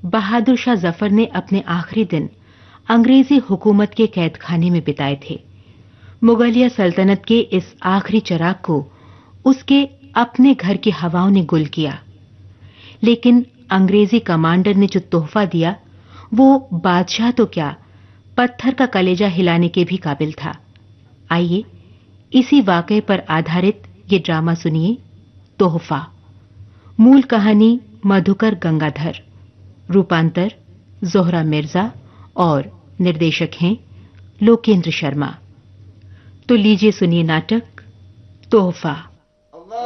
बहादुर शाह जफर ने अपने आखिरी दिन अंग्रेजी हुकूमत के कैदखाने में बिताए थे। मुगलिया सल्तनत के इस आखिरी चिराग को उसके अपने घर की हवाओं ने गुल किया। लेकिन अंग्रेजी कमांडर ने जो तोहफा दिया वो बादशाह तो क्या, पत्थर का कलेजा हिलाने के भी काबिल था। आइए इसी वाकये पर आधारित ये ड्रामा सुनिए, तोहफा। मूल कहानी मधुकर गंगाधर, रूपांतर जोहरा मिर्जा और निर्देशक हैं लोकेंद्र शर्मा। तो लीजिए सुनिए नाटक तोहफा।